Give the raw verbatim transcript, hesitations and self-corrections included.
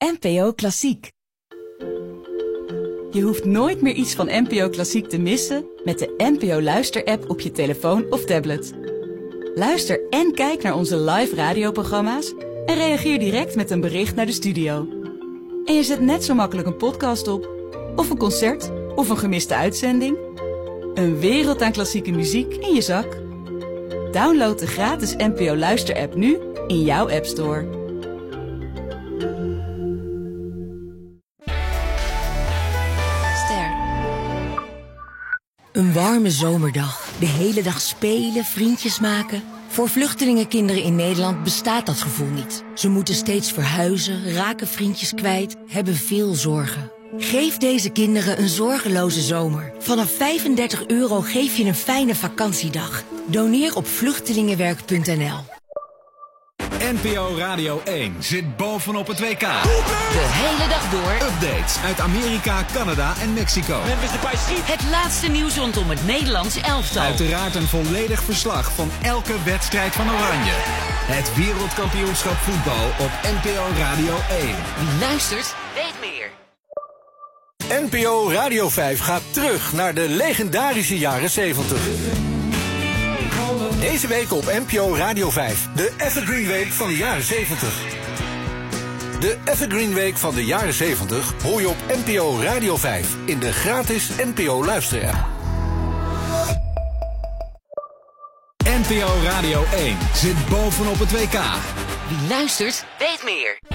N P O Klassiek. Je hoeft nooit meer iets van N P O Klassiek te missen met de N P O Luister-app op je telefoon of tablet. Luister en kijk naar onze live radioprogramma's en reageer direct met een bericht naar de studio. En je zet net zo makkelijk een podcast op, of een concert, of een gemiste uitzending. Een wereld aan klassieke muziek in je zak. Download de gratis N P O Luister-app nu in jouw App Store. Een warme zomerdag. De hele dag spelen, vriendjes maken. Voor vluchtelingenkinderen in Nederland bestaat dat gevoel niet. Ze moeten steeds verhuizen, raken vriendjes kwijt, hebben veel zorgen. Geef deze kinderen een zorgeloze zomer. Vanaf vijfendertig euro geef je een fijne vakantiedag. Doneer op vluchtelingenwerk punt n l. N P O Radio één zit bovenop het W K. De hele dag door. Updates uit Amerika, Canada en Mexico. Het laatste nieuws rondom het Nederlands elftal. Uiteraard een volledig verslag van elke wedstrijd van Oranje. Het wereldkampioenschap voetbal op N P O Radio één. Wie luistert, weet meer. N P O Radio vijf gaat terug naar de legendarische jaren zeventig. Deze week op N P O Radio vijf, de Evergreen Week van de jaren zeventig. De Evergreen Week van de jaren zeventig hoor je op N P O Radio vijf in de gratis N P O Luister-app. N P O Radio één zit bovenop het W K. Wie luistert, weet meer.